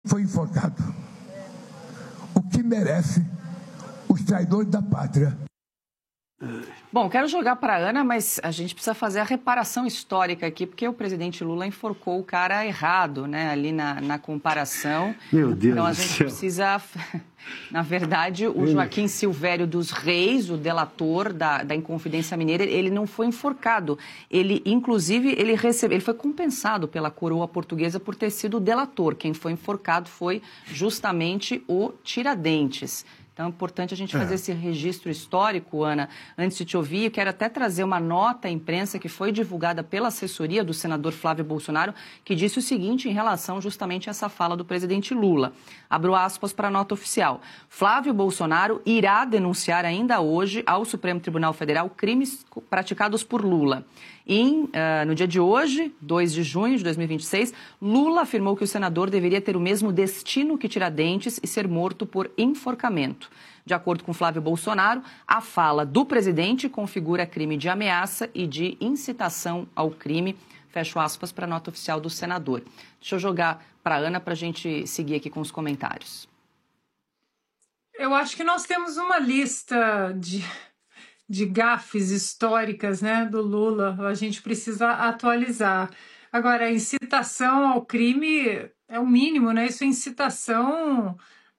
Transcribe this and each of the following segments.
Foi enforcado. O que merece os traidores da pátria. Bom, quero jogar para a Ana, mas a gente precisa fazer a reparação histórica aqui, porque o presidente Lula enforcou o cara errado, né, ali na comparação. Meu Deus então a do gente céu. precisa... Na verdade, o Joaquim Silvério dos Reis, o delator da Inconfidência Mineira, ele não foi enforcado. Ele, inclusive, ele foi compensado pela coroa portuguesa por ter sido o delator. Quem foi enforcado foi justamente o Tiradentes. Então, é importante a gente fazer esse registro histórico, Ana. Antes de te ouvir, eu quero até trazer uma nota à imprensa que foi divulgada pela assessoria do senador Flávio Bolsonaro, que disse o seguinte em relação justamente a essa fala do presidente Lula. Abro aspas para a nota oficial. Flávio Bolsonaro irá denunciar ainda hoje ao Supremo Tribunal Federal crimes praticados por Lula. No dia de hoje, 2 de junho de 2026, Lula afirmou que o senador deveria ter o mesmo destino que Tiradentes e ser morto por enforcamento. De acordo com Flávio Bolsonaro, a fala do presidente configura crime de ameaça e de incitação ao crime. Fecho aspas para a nota oficial do senador. Deixa eu jogar para a Ana para a gente seguir aqui com os comentários. Eu acho que nós temos uma lista de gafes históricas, né, do Lula. A gente precisa atualizar. Agora, a incitação ao crime é o mínimo, né? Isso é incitação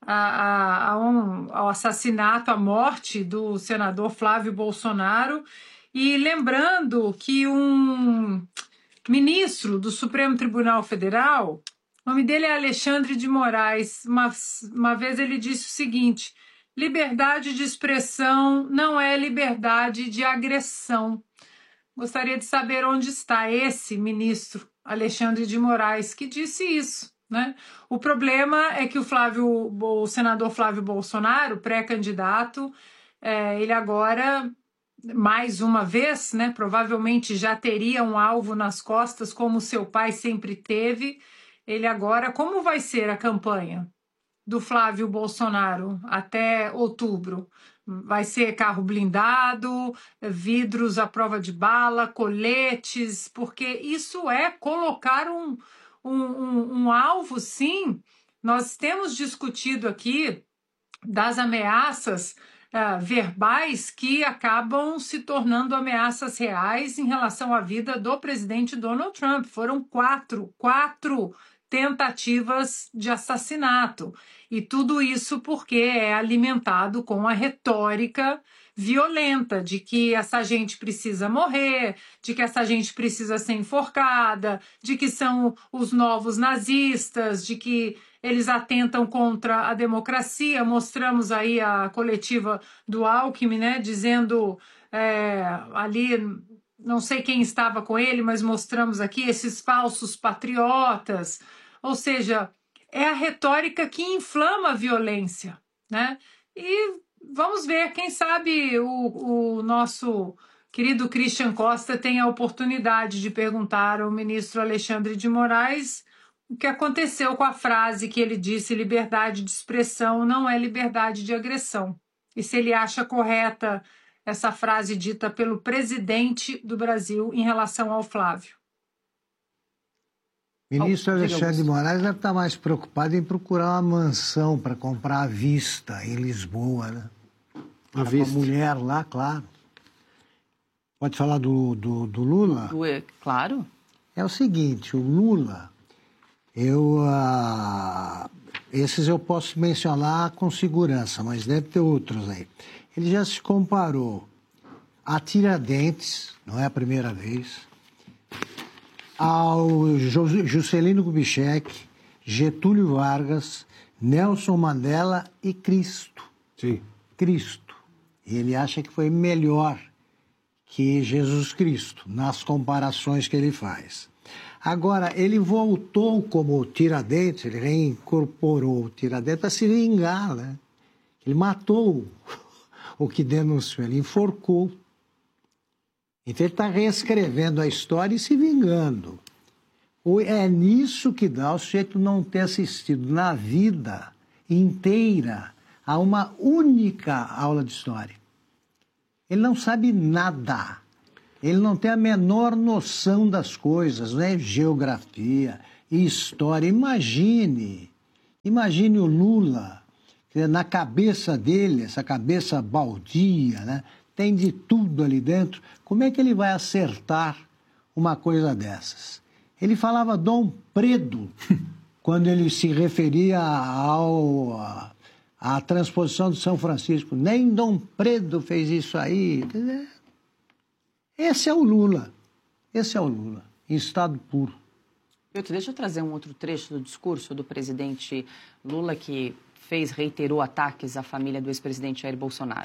ao assassinato, à morte do senador Flávio Bolsonaro. E lembrando que um ministro do Supremo Tribunal Federal, o nome dele é Alexandre de Moraes, uma vez ele disse o seguinte: liberdade de expressão não é liberdade de agressão. Gostaria de saber onde está esse ministro Alexandre de Moraes que disse isso, né? O problema é que o senador Flávio Bolsonaro, pré-candidato, ele agora, mais uma vez, né, provavelmente já teria um alvo nas costas, como seu pai sempre teve. Ele agora, como vai ser a campanha do Flávio Bolsonaro até outubro? Vai ser carro blindado, vidros à prova de bala, coletes, porque isso é colocar um alvo, sim. Nós temos discutido aqui das ameaças verbais que acabam se tornando ameaças reais em relação à vida do presidente Donald Trump. Foram quatro tentativas de assassinato. E tudo isso porque é alimentado com a retórica violenta de que essa gente precisa morrer, de que essa gente precisa ser enforcada, de que são os novos nazistas, de que eles atentam contra a democracia. Mostramos aí a coletiva do Alckmin, né, dizendo ali, não sei quem estava com ele, mas mostramos aqui esses falsos patriotas. Ou seja, é a retórica que inflama a violência, né? E vamos ver, quem sabe o nosso querido Christian Costa tem a oportunidade de perguntar ao ministro Alexandre de Moraes o que aconteceu com a frase que ele disse: liberdade de expressão não é liberdade de agressão. E se ele acha correta essa frase dita pelo presidente do Brasil em relação ao Flávio. O ministro Alexandre de Moraes deve estar mais preocupado em procurar uma mansão para comprar à vista em Lisboa, né? Para a mulher lá, claro. Pode falar do Lula? Claro. É o seguinte, o Lula, esses eu posso mencionar com segurança, mas deve ter outros aí. Ele já se comparou a Tiradentes, não é a primeira vez, ao Juscelino Kubitschek, Getúlio Vargas, Nelson Mandela e Cristo. Sim. Cristo. E ele acha que foi melhor que Jesus Cristo, nas comparações que ele faz. Agora, ele voltou como Tiradentes, ele reincorporou o Tiradentes para se vingar, né? Ele matou o que denunciou, ele enforcou. Então ele está reescrevendo a história e se vingando. É nisso que dá o sujeito não ter assistido na vida inteira a uma única aula de história. Ele não sabe nada. Ele não tem a menor noção das coisas, né? Geografia, história. Imagine Imagine o Lula, que na cabeça dele, essa cabeça baldia, né, tem de tudo ali dentro. Como é que ele vai acertar uma coisa dessas? Ele falava Dom Predo quando ele se referia à transposição de São Francisco. Nem Dom Predo fez isso aí. Esse é o Lula. Esse é o Lula, em estado puro. Deixa eu trazer um outro trecho do discurso do presidente Lula, que reiterou ataques à família do ex-presidente Jair Bolsonaro.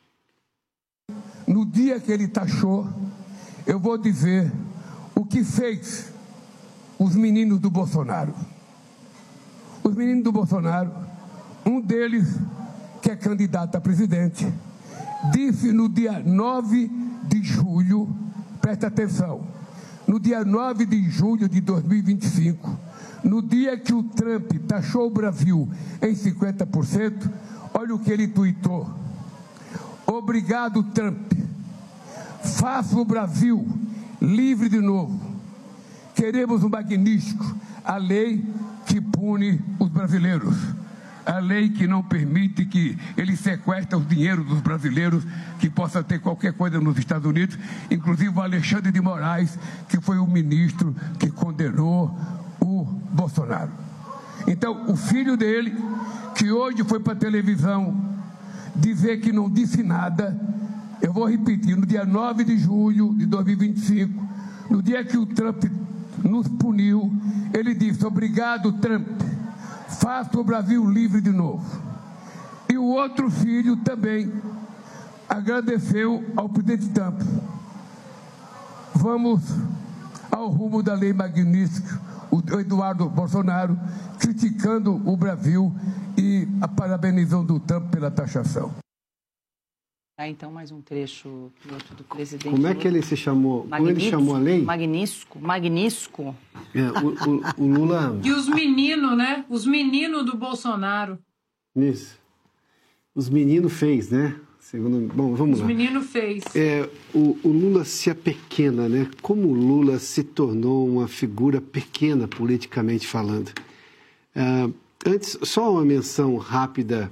No dia que ele taxou, eu vou dizer o que fez os meninos do Bolsonaro. Os meninos do Bolsonaro, um deles, que é candidato a presidente, disse no dia 9 de julho, presta atenção, no dia 9 de julho de 2025, no dia que o Trump taxou o Brasil em 50%, olha o que ele tuitou. Obrigado, Trump. Faça o Brasil livre de novo. Queremos um magnífico, a lei que pune os brasileiros. A lei que não permite que ele sequestre o dinheiro dos brasileiros, que possa ter qualquer coisa nos Estados Unidos, inclusive o Alexandre de Moraes, que foi o ministro que condenou o Bolsonaro. Então, o filho dele, que hoje foi para a televisão dizer que não disse nada, eu vou repetir, no dia 9 de julho de 2025, no dia que o Trump nos puniu, ele disse, obrigado, Trump, faça o Brasil livre de novo. E o outro filho também agradeceu ao presidente Trump. Vamos ao rumo da lei magnífica, o Eduardo Bolsonaro criticando o Brasil e parabenizando o Trump pela taxação. Então, mais um trecho do presidente. Como é que ele se chamou? Como ele chamou a lei? Magnífico. O Lula... E os meninos, né? Os meninos do Bolsonaro. Isso. Os meninos fez, né? Segundo... Bom, vamos lá. Os meninos fez. O Lula se apequena, né? Como o Lula se tornou uma figura pequena, politicamente falando. Antes, só uma menção rápida.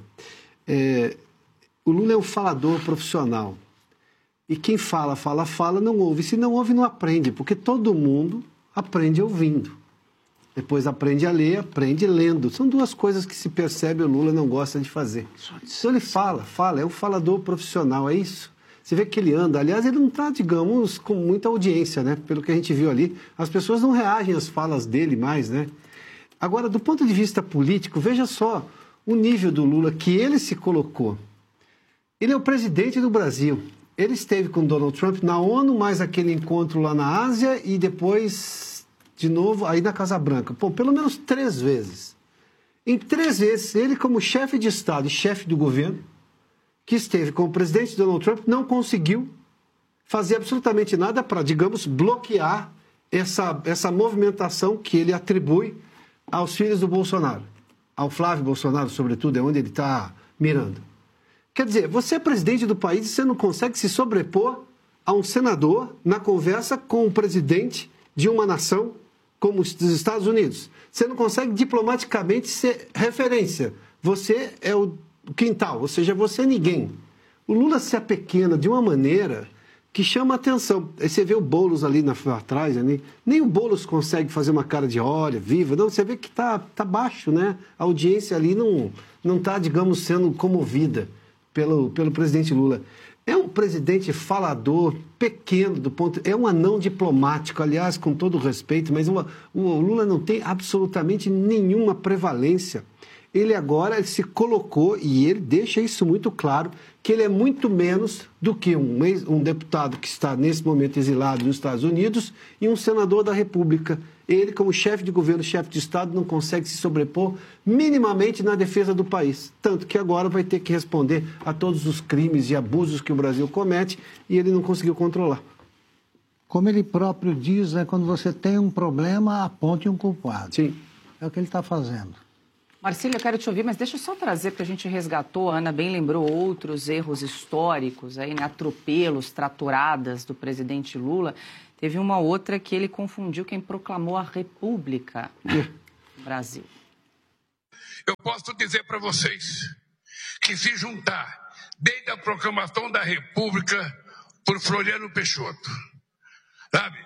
O Lula é um falador profissional. E quem fala, não ouve. Se não ouve, não aprende, porque todo mundo aprende ouvindo. Depois aprende a ler, aprende lendo. São duas coisas que se percebe o Lula não gosta de fazer. Então ele fala, é um falador profissional, é isso. Você vê que ele anda, aliás, ele não está, digamos, com muita audiência, né? Pelo que a gente viu ali, as pessoas não reagem às falas dele mais, né? Agora, do ponto de vista político, veja só o nível do Lula que ele se colocou. Ele é o presidente do Brasil. Ele esteve com Donald Trump na ONU, mais aquele encontro lá na Ásia e depois, de novo, aí na Casa Branca. Pô, pelo menos 3 vezes. Em 3 vezes, ele como chefe de Estado e chefe do governo, que esteve com o presidente Donald Trump, não conseguiu fazer absolutamente nada para, digamos, bloquear essa movimentação que ele atribui aos filhos do Bolsonaro. Ao Flávio Bolsonaro, sobretudo, é onde ele está mirando. Quer dizer, você é presidente do país e você não consegue se sobrepor a um senador na conversa com o presidente de uma nação como os Estados Unidos. Você não consegue diplomaticamente ser referência. Você é o quintal, ou seja, você é ninguém. O Lula se apequena de uma maneira que chama a atenção. Aí você vê o Boulos ali atrás, né? Nem o Boulos consegue fazer uma cara de olha, viva. Não, você vê que tá baixo, né? A audiência ali não está, digamos, sendo comovida pelo presidente Lula. É um presidente falador, pequeno, é um anão diplomático, aliás, com todo respeito, mas o Lula não tem absolutamente nenhuma prevalência. Ele agora se colocou, e ele deixa isso muito claro, que ele é muito menos do que um deputado que está, nesse momento, exilado nos Estados Unidos e um senador da República. Ele, como chefe de governo, chefe de Estado, não consegue se sobrepor minimamente na defesa do país. Tanto que agora vai ter que responder a todos os crimes e abusos que o Brasil comete e ele não conseguiu controlar. Como ele próprio diz, né, quando você tem um problema, aponte um culpado. Sim. É o que ele está fazendo. Marcílio, eu quero te ouvir, mas deixa eu só trazer, porque a gente resgatou, a Ana bem lembrou outros erros históricos, aí, né, atropelos, tratoradas do presidente Lula. Teve uma outra que ele confundiu quem proclamou a República no Brasil. Eu posso dizer para vocês que se juntar desde a proclamação da República por Floriano Peixoto, sabe?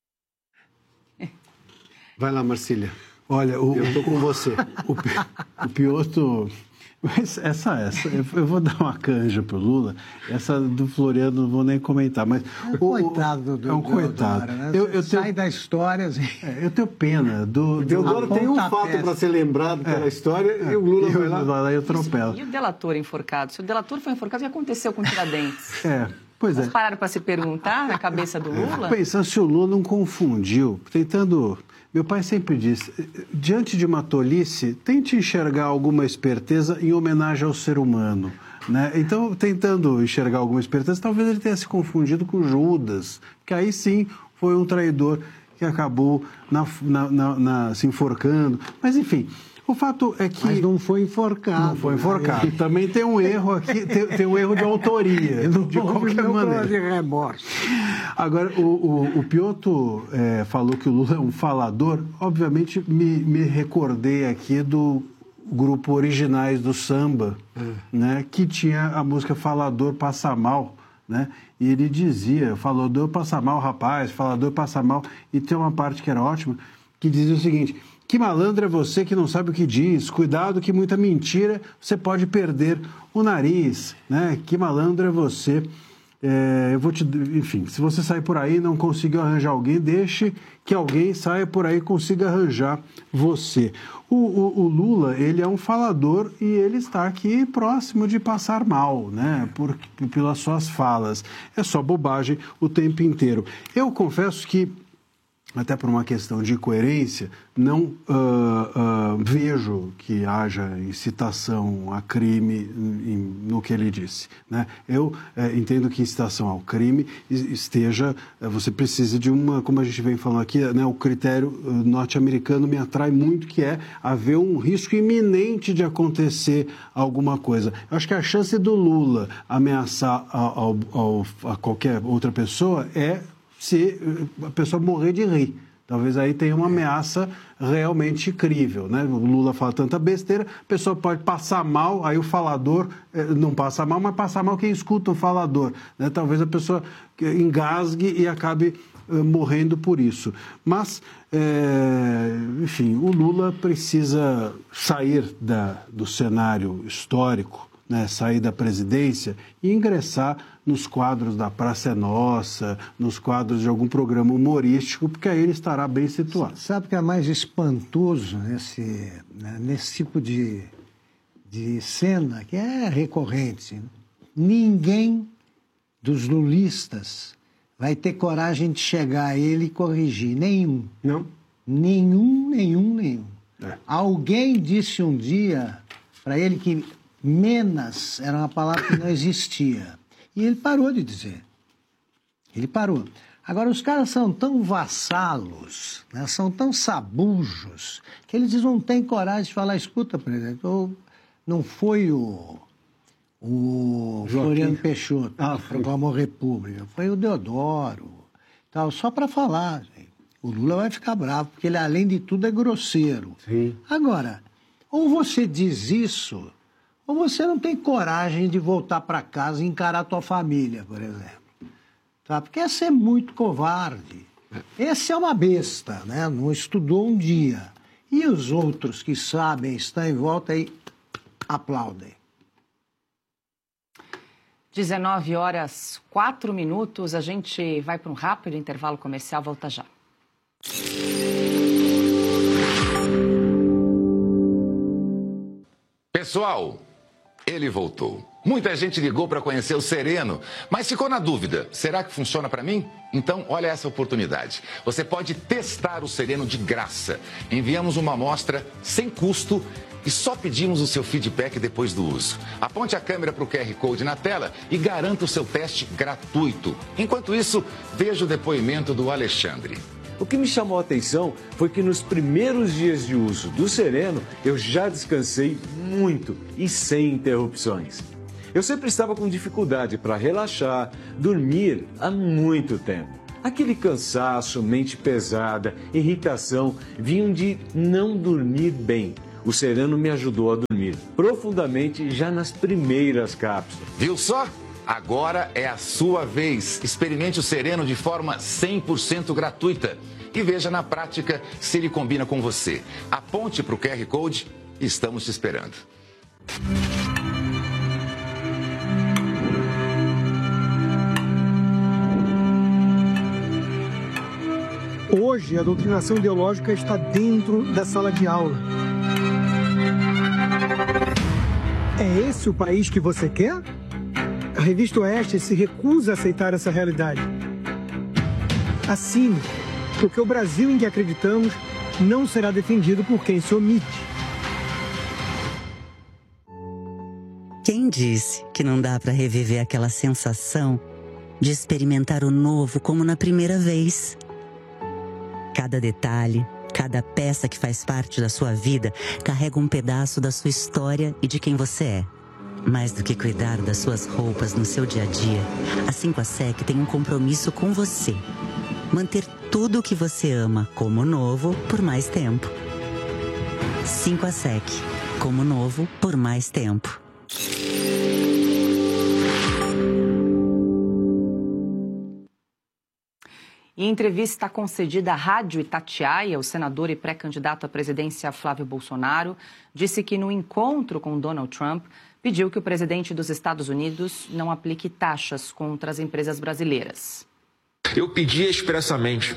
Vai lá, Marcília. Olha, eu estou com você. O Piotr... Mas essa, eu vou dar uma canja pro Lula. Essa do Floriano não vou nem comentar, mas coitado do é um coitado. Né? Eu sai da história. Assim. Eu tenho pena do Deodoro tem um fato para ser lembrado pela história e o Lula vai lá e atropela. E o delator enforcado? Se o delator foi enforcado, o que aconteceu com o Tiradentes? Pois Vocês pararam para se perguntar na cabeça do Lula? Pensando se o Lula não confundiu, tentando... Meu pai sempre disse, diante de uma tolice, tente enxergar alguma esperteza em homenagem ao ser humano. Né? Então, tentando enxergar alguma esperteza, talvez ele tenha se confundido com Judas, que aí sim foi um traidor que acabou se enforcando. Mas, enfim... O fato é que... Mas não foi enforcado. Não foi enforcado. Também tem um erro aqui, tem um erro de autoria. De qualquer maneira. De remorso. Agora, o Piotr falou que o Lula é um falador. Obviamente, me recordei aqui do grupo Originais do Samba, né, que tinha a música Falador Passa Mal. Né? E ele dizia, falador passa mal, rapaz, falador passa mal. E tem uma parte que era ótima, que dizia o seguinte... Que malandro é você que não sabe o que diz. Cuidado que muita mentira você pode perder o nariz. Né? Que malandro é você. Enfim, se você sair por aí e não conseguiu arranjar alguém, deixe que alguém saia por aí e consiga arranjar você. O Lula, ele é um falador e ele está aqui próximo de passar mal, né? Pelas suas falas. É só bobagem o tempo inteiro. Eu confesso que até por uma questão de coerência, não vejo que haja incitação a crime no que ele disse. Né? Eu entendo que incitação ao crime você precisa de uma, como a gente vem falando aqui, né, o critério norte-americano me atrai muito, que é haver um risco iminente de acontecer alguma coisa. Eu acho que a chance do Lula ameaçar a qualquer outra pessoa é se a pessoa morrer de rir. Talvez aí tenha uma ameaça realmente crível, né? O Lula fala tanta besteira, a pessoa pode passar mal, aí o falador não passa mal, mas passa mal quem escuta o falador, né? Talvez a pessoa engasgue e acabe morrendo por isso. Mas, enfim, o Lula precisa sair do cenário histórico, né, sair da presidência e ingressar nos quadros da Praça é Nossa, nos quadros de algum programa humorístico, porque aí ele estará bem situado. Sabe o que é mais espantoso nesse tipo de cena, que é recorrente? Ninguém dos lulistas vai ter coragem de chegar a ele e corrigir. Nenhum. Não? Nenhum. Alguém disse um dia para ele que menos era uma palavra que não existia. E ele parou de dizer. Ele parou. Agora, os caras são tão vassalos, né, são tão sabujos, que eles não têm coragem de falar, escuta, presidente, não foi o Floriano Peixoto que proclamou República, foi o Deodoro, tal, só para falar. Gente. O Lula vai ficar bravo, porque ele, além de tudo, é grosseiro. Sim. Agora, ou você diz isso... Ou você não tem coragem de voltar para casa e encarar a tua família, por exemplo. Tá? Porque esse é muito covarde. Esse é uma besta, né? Não estudou um dia. E os outros que sabem, estão em volta e aplaudem. 19h04, a gente vai para um rápido intervalo comercial, volta já. Pessoal, ele voltou. Muita gente ligou para conhecer o Sereno, mas ficou na dúvida, será que funciona para mim? Então, olha essa oportunidade. Você pode testar o Sereno de graça. Enviamos uma amostra sem custo e só pedimos o seu feedback depois do uso. Aponte a câmera para o QR Code na tela e garanta o seu teste gratuito. Enquanto isso, veja o depoimento do Alexandre. O que me chamou a atenção foi que nos primeiros dias de uso do Sereno, eu já descansei muito e sem interrupções. Eu sempre estava com dificuldade para relaxar, dormir há muito tempo. Aquele cansaço, mente pesada, irritação, vinham de não dormir bem. O sereno me ajudou a dormir profundamente já nas primeiras cápsulas. Viu só? Agora é a sua vez. Experimente o sereno de forma 100% gratuita e veja na prática se ele combina com você. Aponte para o QR Code e estamos te esperando. Hoje, a doutrinação ideológica está dentro da sala de aula. É esse o país que você quer? A revista Oeste se recusa a aceitar essa realidade. Assine, porque o Brasil em que acreditamos não será defendido por quem se omite. Quem disse que não dá para reviver aquela sensação de experimentar o novo como na primeira vez? Cada detalhe, cada peça que faz parte da sua vida carrega um pedaço da sua história e de quem você é. Mais do que cuidar das suas roupas no seu dia a dia, a 5ASEC tem um compromisso com você. Manter tudo o que você ama como novo por mais tempo. 5ASEC, como novo por mais tempo. Em entrevista concedida à Rádio Itatiaia, o senador e pré-candidato à presidência Flávio Bolsonaro disse que no encontro com Donald Trump pediu que o presidente dos Estados Unidos não aplique taxas contra as empresas brasileiras. Eu pedi expressamente,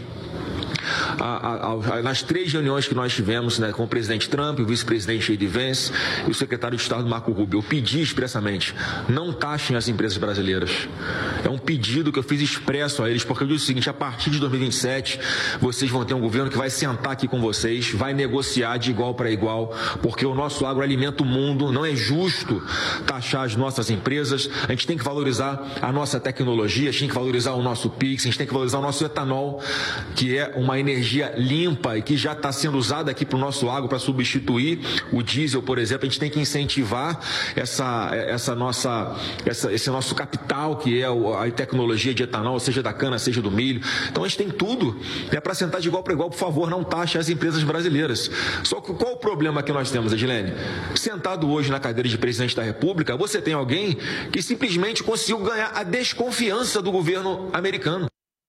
nas 3 reuniões que nós tivemos, né, com o presidente Trump, o vice-presidente J.D. Vance e o secretário de Estado Marco Rubio, eu pedi expressamente, não taxem as empresas brasileiras. É um pedido que eu fiz expresso a eles, porque eu disse o seguinte: a partir de 2027, vocês vão ter um governo que vai sentar aqui com vocês, vai negociar de igual para igual, porque o nosso agro alimenta o mundo, não é justo taxar as nossas empresas, a gente tem que valorizar a nossa tecnologia, a gente tem que valorizar o nosso PIX, a gente tem que valorizar o nosso etanol, que é uma energia limpa e que já está sendo usada aqui para o nosso agro para substituir o diesel, por exemplo. A gente tem que incentivar esse nosso capital, que é a tecnologia de etanol, seja da cana, seja do milho. Então a gente tem tudo para sentar de igual para igual. Por favor, não taxe as empresas brasileiras. Só que qual o problema que nós temos, Edilene? Sentado hoje na cadeira de presidente da República, você tem alguém que simplesmente conseguiu ganhar a desconfiança do governo americano.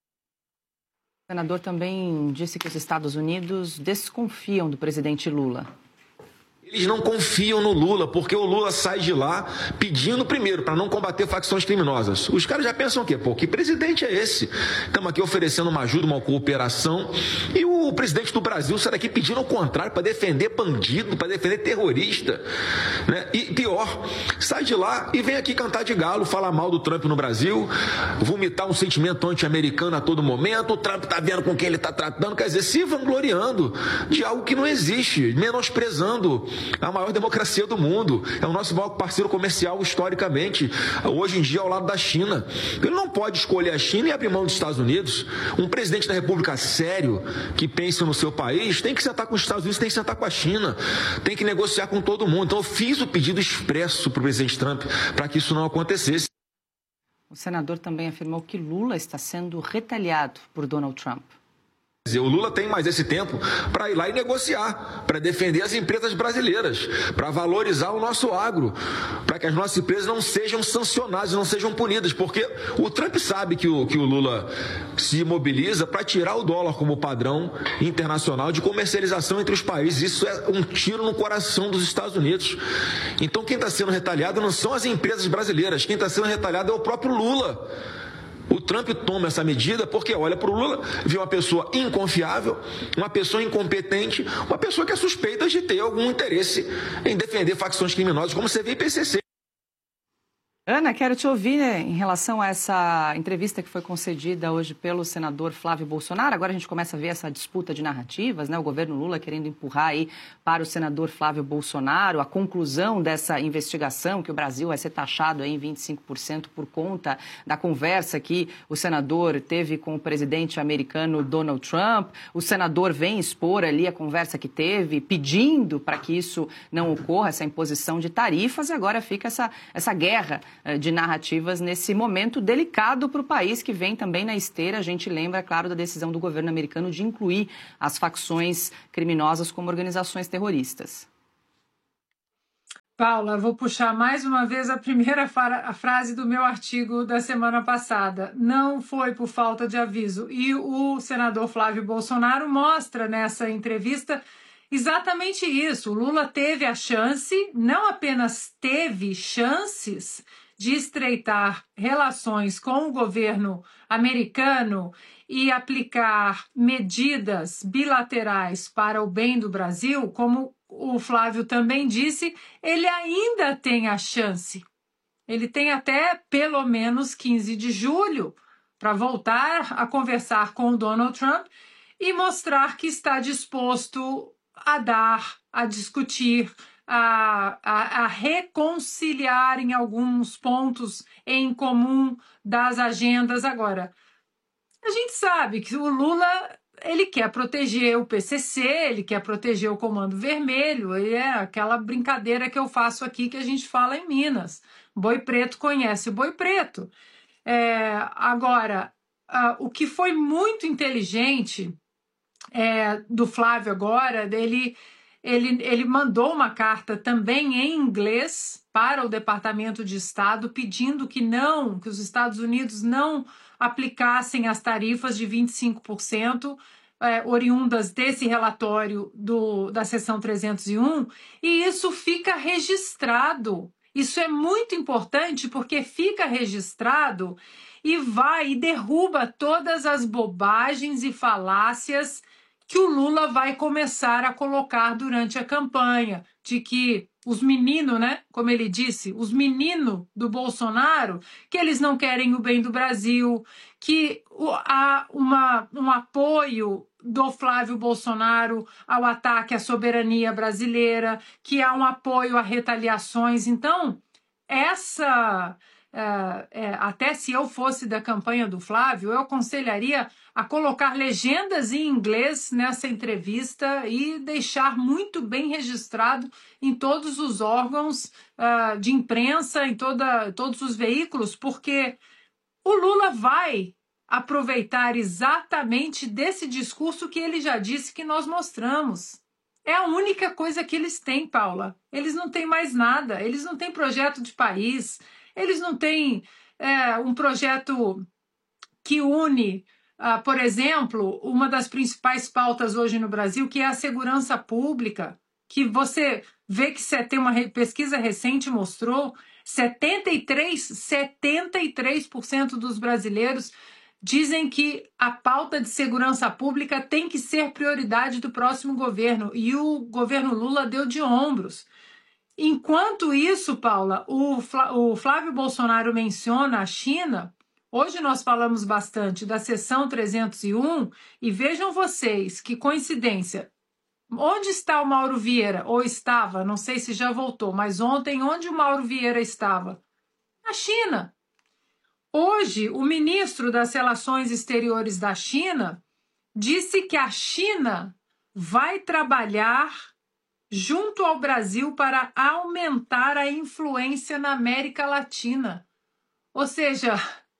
O senador também disse que os Estados Unidos desconfiam do presidente Lula. Eles não confiam no Lula, porque o Lula sai de lá pedindo, primeiro, para não combater facções criminosas. Os caras já pensam o quê? Pô, que presidente é esse? Estamos aqui oferecendo uma ajuda, uma cooperação, e o presidente do Brasil sai daqui pedindo o contrário, para defender bandido, para defender terrorista. Né? E pior, sai de lá e vem aqui cantar de galo, falar mal do Trump no Brasil, vomitar um sentimento anti-americano a todo momento, o Trump está vendo com quem ele está tratando, quer dizer, se vangloriando de algo que não existe, menosprezando a maior democracia do mundo, é o nosso maior parceiro comercial historicamente, hoje em dia ao lado da China. Ele não pode escolher a China e abrir mão dos Estados Unidos. Um presidente da República sério, que pensa no seu país, tem que sentar com os Estados Unidos, tem que sentar com a China, tem que negociar com todo mundo. Então eu fiz o pedido expresso para o presidente Trump para que isso não acontecesse. O senador também afirmou que Lula está sendo retaliado por Donald Trump. O Lula tem mais esse tempo para ir lá e negociar, para defender as empresas brasileiras, para valorizar o nosso agro, para que as nossas empresas não sejam sancionadas, não sejam punidas, porque o Trump sabe que o Lula se mobiliza para tirar o dólar como padrão internacional de comercialização entre os países. Isso é um tiro no coração dos Estados Unidos. Então quem está sendo retaliado não são as empresas brasileiras, quem está sendo retaliado é o próprio Lula. O Trump toma essa medida porque olha para o Lula, vê uma pessoa inconfiável, uma pessoa incompetente, uma pessoa que é suspeita de ter algum interesse em defender facções criminosas, como você vê em PCC. Ana, quero te ouvir, né, em relação a essa entrevista que foi concedida hoje pelo senador Flávio Bolsonaro. Agora a gente começa a ver essa disputa de narrativas, né? O governo Lula querendo empurrar aí para o senador Flávio Bolsonaro a conclusão dessa investigação, que o Brasil vai ser taxado aí em 25% por conta da conversa que o senador teve com o presidente americano Donald Trump. O senador vem expor ali a conversa que teve, pedindo para que isso não ocorra, essa imposição de tarifas, e agora fica essa guerra de narrativas nesse momento delicado para o país, que vem também na esteira. A gente lembra, claro, da decisão do governo americano de incluir as facções criminosas como organizações terroristas. Paula, vou puxar mais uma vez a primeira frase do meu artigo da semana passada. Não foi por falta de aviso. E o senador Flávio Bolsonaro mostra nessa entrevista exatamente isso. O Lula teve a chance, não apenas teve chances de estreitar relações com o governo americano e aplicar medidas bilaterais para o bem do Brasil, como o Flávio também disse, ele ainda tem a chance. Ele tem até pelo menos 15 de julho para voltar a conversar com o Donald Trump e mostrar que está disposto a dar, a discutir, a reconciliar em alguns pontos em comum das agendas. Agora, a gente sabe que o Lula, ele quer proteger o PCC, ele quer proteger o Comando Vermelho, e é aquela brincadeira que eu faço aqui que a gente fala em Minas. Boi preto conhece o boi preto. Agora, o que foi muito inteligente do Flávio agora, ele mandou uma carta também em inglês para o Departamento de Estado pedindo que os Estados Unidos não aplicassem as tarifas de 25% oriundas desse relatório da seção 301, e isso fica registrado. Isso é muito importante porque fica registrado e derruba todas as bobagens e falácias que o Lula vai começar a colocar durante a campanha, de que os meninos, como ele disse, os meninos do Bolsonaro, que eles não querem o bem do Brasil, que há um apoio do Flávio Bolsonaro ao ataque à soberania brasileira, que há um apoio a retaliações. Então, até se eu fosse da campanha do Flávio, eu aconselharia a colocar legendas em inglês nessa entrevista e deixar muito bem registrado em todos os órgãos de imprensa, em todos os veículos, porque o Lula vai aproveitar exatamente desse discurso que ele já disse que nós mostramos. É a única coisa que eles têm, Paula. Eles não têm mais nada, eles não têm projeto de país, eles não têm um projeto que une, por exemplo, uma das principais pautas hoje no Brasil, que é a segurança pública, que você vê que uma pesquisa recente mostrou 73% dos brasileiros dizem que a pauta de segurança pública tem que ser prioridade do próximo governo, e o governo Lula deu de ombros. Enquanto isso, Paula, o Flávio Bolsonaro menciona a China. Hoje nós falamos bastante da seção 301 e vejam vocês que coincidência. Onde está o Mauro Vieira? Ou estava, não sei se já voltou, mas ontem onde o Mauro Vieira estava? Na China. Hoje, o ministro das Relações Exteriores da China disse que a China vai trabalhar junto ao Brasil para aumentar a influência na América Latina. Ou seja,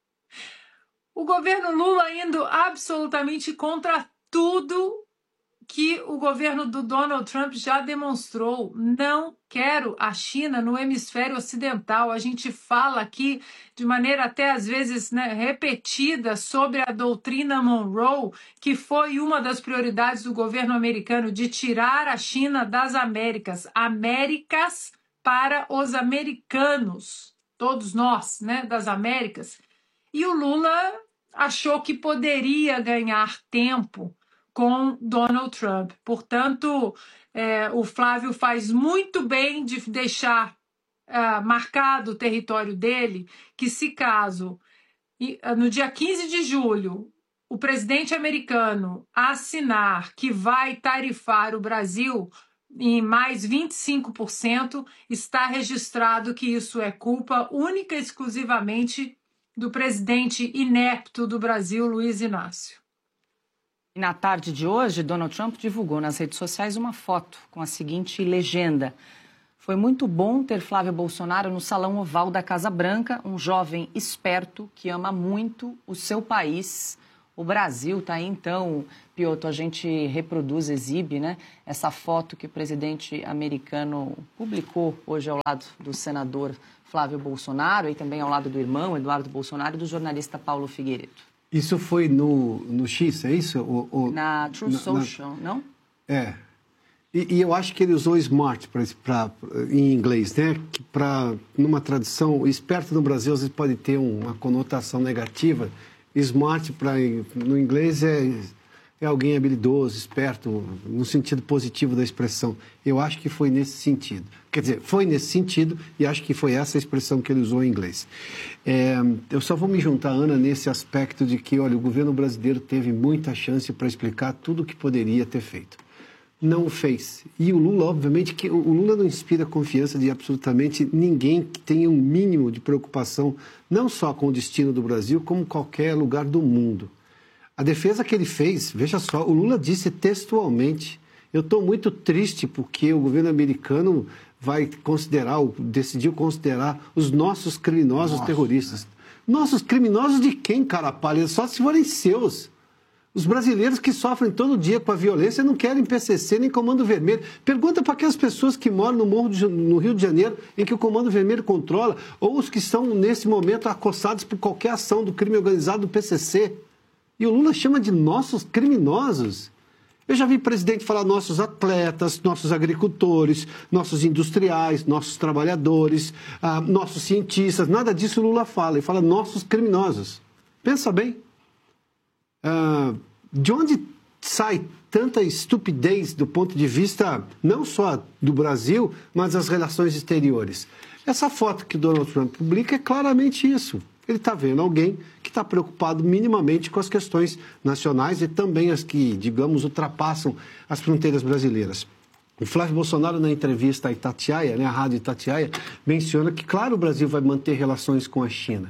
o governo Lula indo absolutamente contra tudo que o governo do Donald Trump já demonstrou. Não quero a China no hemisfério ocidental. A gente fala aqui de maneira até às vezes repetida sobre a doutrina Monroe, que foi uma das prioridades do governo americano, de tirar a China das Américas. Américas para os americanos, todos nós, das Américas. E o Lula achou que poderia ganhar tempo com Donald Trump. Portanto, o Flávio faz muito bem de deixar marcado o território dele, que se caso, no dia 15 de julho, o presidente americano assinar que vai tarifar o Brasil em mais 25%, está registrado que isso é culpa única e exclusivamente do presidente inepto do Brasil, Luiz Inácio. E na tarde de hoje, Donald Trump divulgou nas redes sociais uma foto com a seguinte legenda: foi muito bom ter Flávio Bolsonaro no Salão Oval da Casa Branca, um jovem esperto que ama muito o seu país, o Brasil. Está aí, então, Piotr, a gente reproduz, exibe, né, essa foto que o presidente americano publicou hoje ao lado do senador Flávio Bolsonaro e também ao lado do irmão Eduardo Bolsonaro e do jornalista Paulo Figueiredo. Isso foi no X, é isso? Na Truth Social, não? É. E eu acho que ele usou smart em inglês, né? Que numa tradução, esperto no Brasil às vezes pode ter uma conotação negativa. Smart no inglês é alguém habilidoso, esperto, no sentido positivo da expressão. Eu acho que foi nesse sentido. Quer dizer, foi nesse sentido e acho que foi essa a expressão que ele usou em inglês. Eu só vou me juntar, Ana, nesse aspecto de que, olha, o governo brasileiro teve muita chance para explicar tudo o que poderia ter feito. Não o fez. E o Lula, obviamente, que o Lula não inspira confiança de absolutamente ninguém que tenha um mínimo de preocupação, não só com o destino do Brasil, como qualquer lugar do mundo. A defesa que ele fez, veja só, o Lula disse textualmente: eu estou muito triste porque o governo americano decidiu considerar os nossos criminosos terroristas. Nossos criminosos de quem, cara pálida? Só se forem seus. Os brasileiros que sofrem todo dia com a violência não querem PCC nem Comando Vermelho. Pergunta para aquelas pessoas que moram no Rio de Janeiro, em que o Comando Vermelho controla, ou os que estão, nesse momento, acossados por qualquer ação do crime organizado do PCC. E o Lula chama de nossos criminosos. Eu já vi presidente falar nossos atletas, nossos agricultores, nossos industriais, nossos trabalhadores, nossos cientistas. Nada disso o Lula fala. Ele fala nossos criminosos. Pensa bem. De onde sai tanta estupidez do ponto de vista não só do Brasil, mas das relações exteriores? Essa foto que Donald Trump publica é claramente isso. Ele está vendo alguém que está preocupado minimamente com as questões nacionais e também as que, digamos, ultrapassam as fronteiras brasileiras. O Flávio Bolsonaro, na entrevista à Itatiaia, né, a Rádio Itatiaia, menciona que, claro, o Brasil vai manter relações com a China.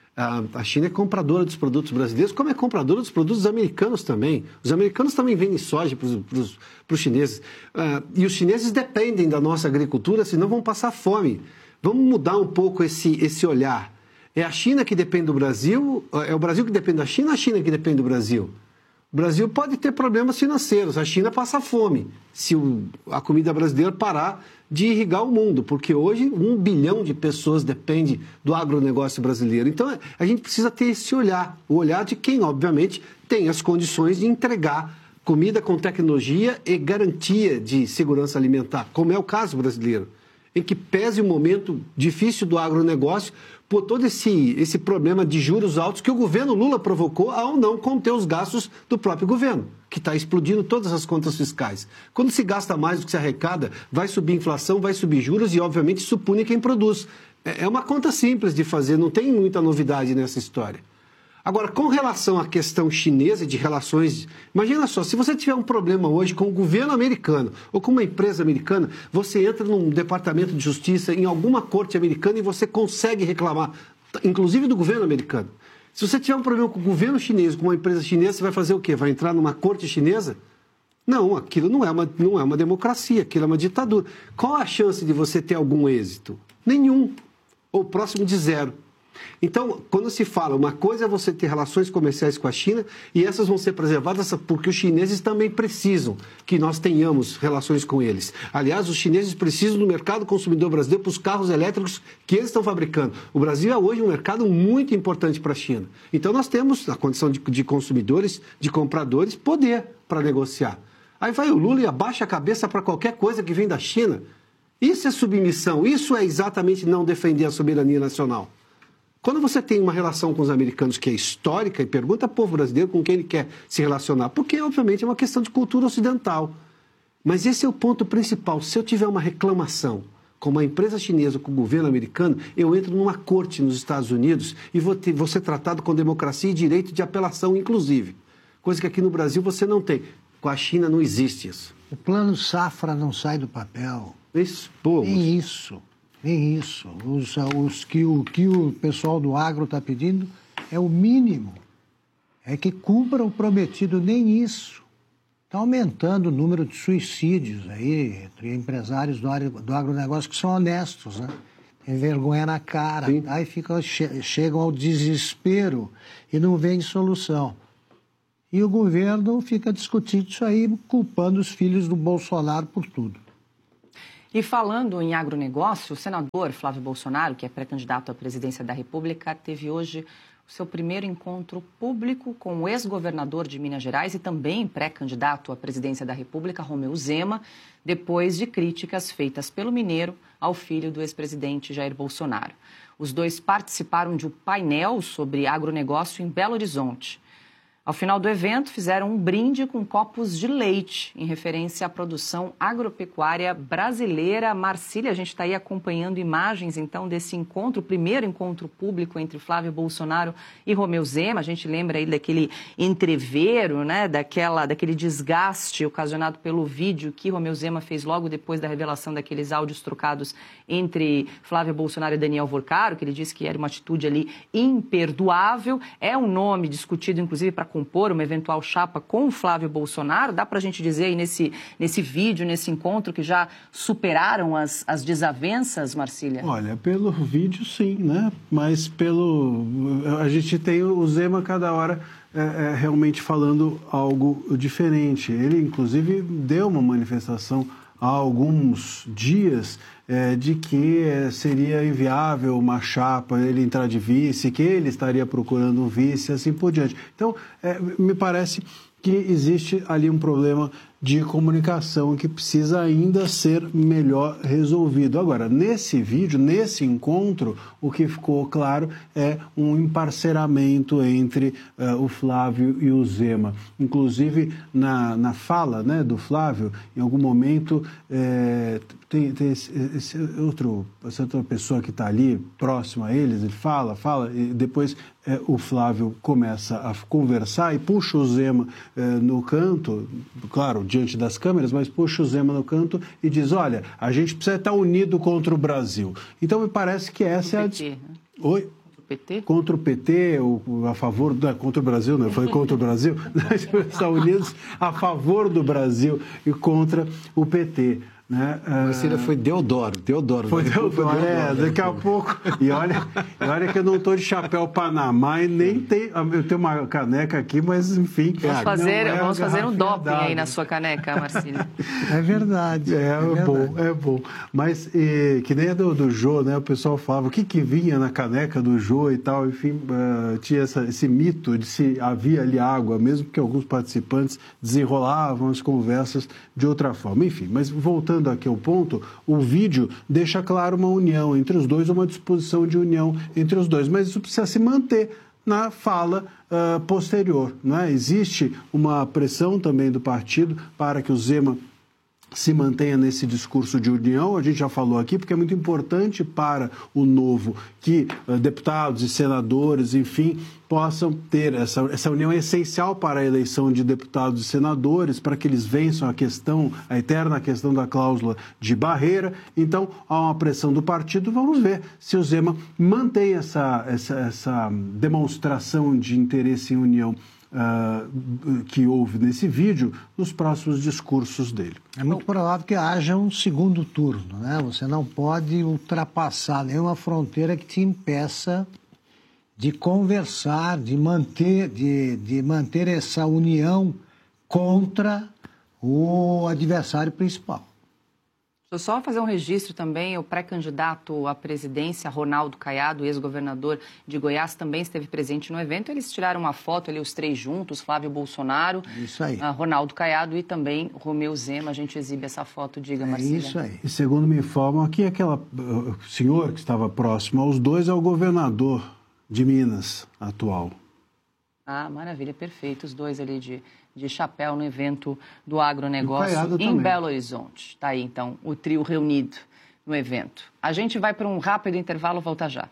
A China é compradora dos produtos brasileiros, como é compradora dos produtos americanos também. Os americanos também vendem soja para os chineses. E os chineses dependem da nossa agricultura, senão vão passar fome. Vamos mudar um pouco esse olhar. É a China que depende do Brasil? É o Brasil que depende da China ou a China que depende do Brasil? O Brasil pode ter problemas financeiros, a China passa fome se a comida brasileira parar de irrigar o mundo, porque hoje 1 bilhão de pessoas depende do agronegócio brasileiro. Então a gente precisa ter esse olhar, o olhar de quem, obviamente, tem as condições de entregar comida com tecnologia e garantia de segurança alimentar, como é o caso brasileiro, em que pese o momento difícil do agronegócio por todo esse problema de juros altos que o governo Lula provocou ao não conter os gastos do próprio governo, que está explodindo todas as contas fiscais. Quando se gasta mais do que se arrecada, vai subir inflação, vai subir juros e, obviamente, isso pune quem produz. É uma conta simples de fazer, não tem muita novidade nessa história. Agora, com relação à questão chinesa de relações... Imagina só, se você tiver um problema hoje com o governo americano ou com uma empresa americana, você entra num departamento de justiça, em alguma corte americana e você consegue reclamar, inclusive do governo americano. Se você tiver um problema com o governo chinês, com uma empresa chinesa, você vai fazer o quê? Vai entrar numa corte chinesa? Não, aquilo não é uma democracia, aquilo é uma ditadura. Qual a chance de você ter algum êxito? Nenhum, ou próximo de zero. Então, quando se fala, uma coisa é você ter relações comerciais com a China e essas vão ser preservadas porque os chineses também precisam que nós tenhamos relações com eles. Aliás, os chineses precisam do mercado consumidor brasileiro para os carros elétricos que eles estão fabricando. O Brasil é hoje um mercado muito importante para a China. Então, nós temos, na condição de consumidores, de compradores, poder para negociar. Aí vai o Lula e abaixa a cabeça para qualquer coisa que vem da China. Isso é submissão, isso é exatamente não defender a soberania nacional. Quando você tem uma relação com os americanos que é histórica e pergunta ao povo brasileiro com quem ele quer se relacionar, porque, obviamente, é uma questão de cultura ocidental. Mas esse é o ponto principal. Se eu tiver uma reclamação com uma empresa chinesa ou com o governo americano, eu entro numa corte nos Estados Unidos e vou ser tratado com democracia e direito de apelação, inclusive. Coisa que aqui no Brasil você não tem. Com a China não existe isso. O plano safra não sai do papel. Isso, pô. Nem isso. Nem isso. O que o pessoal do agro está pedindo é o mínimo. É que cumpra o prometido, nem isso. Está aumentando o número de suicídios aí entre empresários do agronegócio que são honestos, né? Tem vergonha na cara. Aí chegam ao desespero e não vem solução. e o governo fica discutindo isso aí, culpando os filhos do Bolsonaro por tudo. E falando em agronegócio, o senador Flávio Bolsonaro, que é pré-candidato à presidência da República, teve hoje o seu primeiro encontro público com o ex-governador de Minas Gerais e também pré-candidato à presidência da República, Romeu Zema, depois de críticas feitas pelo mineiro ao filho do ex-presidente Jair Bolsonaro. Os dois participaram de um painel sobre agronegócio em Belo Horizonte. Ao final do evento, fizeram um brinde com copos de leite, em referência à produção agropecuária brasileira. Marcília, a gente está aí acompanhando imagens, então, desse encontro, o primeiro encontro público entre Flávio Bolsonaro e Romeu Zema. A gente lembra aí daquele entrevero, né, daquele desgaste ocasionado pelo vídeo que Romeu Zema fez logo depois da revelação daqueles áudios trocados entre Flávio Bolsonaro e Daniel Vorcaro, que ele disse que era uma atitude ali imperdoável. É um nome discutido, inclusive, para compor uma eventual chapa com o Flávio Bolsonaro. Dá para a gente dizer aí nesse vídeo, nesse encontro, que já superaram as desavenças, Marcília? Olha, pelo vídeo sim, né? Mas a gente tem o Zema cada hora realmente falando algo diferente. Ele, inclusive, deu uma manifestação há alguns dias de que seria inviável uma chapa, ele entrar de vice, que ele estaria procurando um vice, assim por diante. Então, me parece que existe ali um problema de comunicação que precisa ainda ser melhor resolvido. Agora, nesse vídeo, nesse encontro, o que ficou claro é um emparceramento entre o Flávio e o Zema. Inclusive, na fala, né, do Flávio, em algum momento, tem essa outra pessoa que está ali, próxima a eles, ele fala, e depois o Flávio começa a conversar e puxa o Zema no canto, claro, diante das câmeras, mas puxa o Zema no canto e diz, olha, a gente precisa estar unido contra o Brasil. Então, me parece que essa é a... PT, né? Oi? PT? Contra o PT, a favor... contra o Brasil, não, foi contra o Brasil. Nós estamos unidos a favor do Brasil e contra o PT. Né? Marcília, foi Deodoro. Foi Deodoro, daqui a pouco. E olha que eu não estou de chapéu Panamá e nem tenho... Eu tenho uma caneca aqui, mas enfim... Vamos fazer um doping aí na sua caneca, Marcília. É verdade. É bom. Mas que nem a do Jô, né? O pessoal falava o que vinha na caneca do Jô e tal. Enfim, tinha esse mito de se havia ali água, mesmo que alguns participantes desenrolavam as conversas de outra forma. Enfim, mas voltando aqui ao ponto, o vídeo deixa claro uma união entre os dois, uma disposição de união entre os dois, mas isso precisa se manter na fala posterior, não é? Existe uma pressão também do partido para que o Zema se mantenha nesse discurso de união, a gente já falou aqui, porque é muito importante para o Novo que deputados e senadores, enfim, possam ter essa união é essencial para a eleição de deputados e senadores, para que eles vençam a eterna questão da cláusula de barreira. Então, há uma pressão do partido, vamos ver se o Zema mantém essa demonstração de interesse em união que houve nesse vídeo nos próximos discursos dele. É muito provável que haja um segundo turno, né? Você não pode ultrapassar nenhuma fronteira que te impeça de conversar, de manter essa união contra o adversário principal. Deixa eu só fazer um registro também, o pré-candidato à presidência, Ronaldo Caiado, ex-governador de Goiás, também esteve presente no evento. Eles tiraram uma foto ali, os três juntos, Flávio Bolsonaro, isso aí. Ronaldo Caiado e também Romeu Zema. A gente exibe essa foto, diga, Marcília. Isso aí. E segundo me informam, aqui aquele senhor que estava próximo aos dois é o governador de Minas atual. Ah, maravilha, perfeito. Os dois ali de chapéu no evento do agronegócio em Belo Horizonte. Está aí, então, o trio reunido no evento. A gente vai para um rápido intervalo, volta já.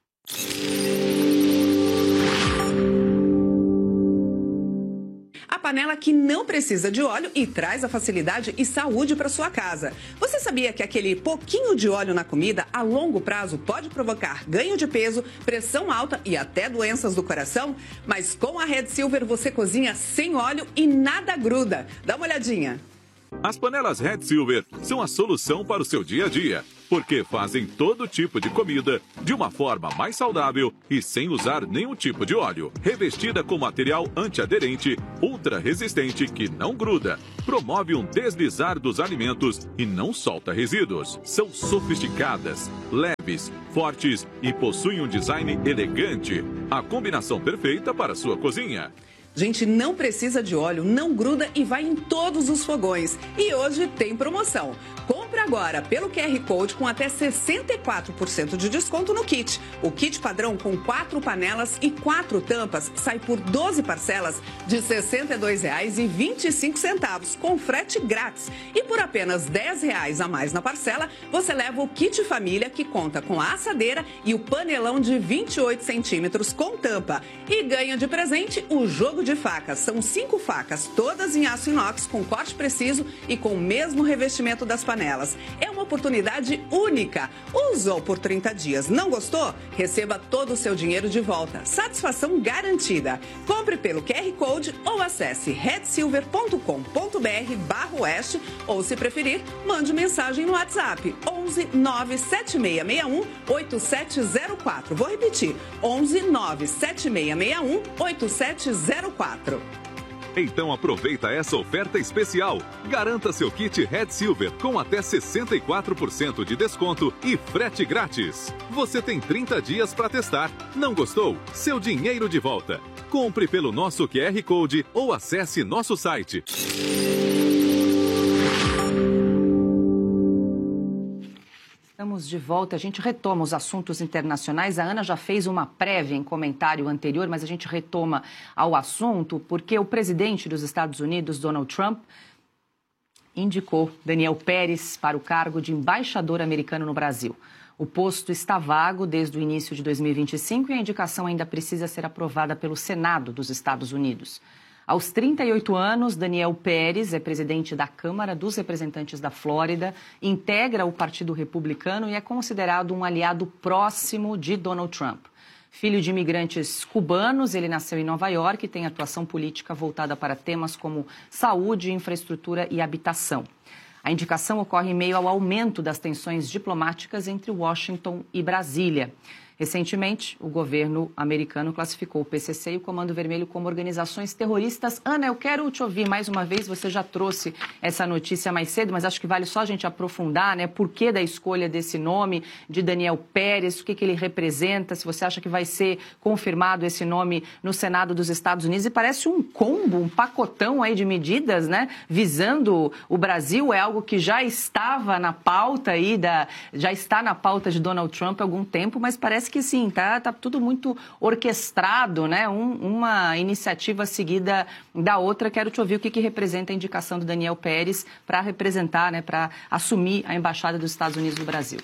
A panela que não precisa de óleo e traz a facilidade e saúde para sua casa. Você sabia que aquele pouquinho de óleo na comida, a longo prazo, pode provocar ganho de peso, pressão alta e até doenças do coração? Mas com a Red Silver você cozinha sem óleo e nada gruda. Dá uma olhadinha. As panelas Red Silver são a solução para o seu dia a dia. porque fazem todo tipo de comida de uma forma mais saudável e sem usar nenhum tipo de óleo. Revestida com material antiaderente, ultra resistente que não gruda, promove um deslizar dos alimentos e não solta resíduos. São sofisticadas, leves, fortes e possuem um design elegante. A combinação perfeita para a sua cozinha. Gente, não precisa de óleo, não gruda e vai em todos os fogões. E hoje tem promoção. Compre agora pelo QR Code com até 64% de desconto no kit. O kit padrão com 4 panelas e 4 tampas sai por 12 parcelas de R$ 62,25 com frete grátis. E por apenas R$ 10 a mais na parcela, você leva o kit família que conta com a assadeira e o panelão de 28 centímetros com tampa. E ganha de presente o jogo de facas. São 5 facas, todas em aço inox com corte preciso e com o mesmo revestimento das panelas. É uma oportunidade única. Usou por 30 dias, não gostou? Receba todo o seu dinheiro de volta. Satisfação garantida. Compre pelo QR Code ou acesse redsilver.com.br/oeste ou, se preferir, mande mensagem no WhatsApp 11 97661 8704. Vou repetir, 11 97661 8704. Então aproveita essa oferta especial. Garanta seu kit Red Silver com até 64% de desconto e frete grátis. Você tem 30 dias para testar. Não gostou? Seu dinheiro de volta. Compre pelo nosso QR Code ou acesse nosso site. Estamos de volta, a gente retoma os assuntos internacionais. A Ana já fez uma prévia em comentário anterior, mas a gente retoma ao assunto porque o presidente dos Estados Unidos, Donald Trump, indicou Daniel Pérez para o cargo de embaixador americano no Brasil. O posto está vago desde o início de 2025 e a indicação ainda precisa ser aprovada pelo Senado dos Estados Unidos. Aos 38 anos, Daniel Pérez é presidente da Câmara dos Representantes da Flórida, integra o Partido Republicano e é considerado um aliado próximo de Donald Trump. Filho de imigrantes cubanos, ele nasceu em Nova York e tem atuação política voltada para temas como saúde, infraestrutura e habitação. A indicação ocorre em meio ao aumento das tensões diplomáticas entre Washington e Brasília. Recentemente, o governo americano classificou o PCC e o Comando Vermelho como organizações terroristas. Ana, eu quero te ouvir mais uma vez, você já trouxe essa notícia mais cedo, mas acho que vale só a gente aprofundar, né? Por que da escolha desse nome de Daniel Pérez, o que ele representa, se você acha que vai ser confirmado esse nome no Senado dos Estados Unidos. E parece um combo, um pacotão aí de medidas, né? Visando o Brasil, é algo que já estava na pauta aí, já está na pauta de Donald Trump há algum tempo, mas parece que sim, tá tudo muito orquestrado, né? Uma iniciativa seguida da outra. Quero te ouvir o que representa a indicação do Daniel Pérez para representar, né, para assumir a Embaixada dos Estados Unidos no Brasil.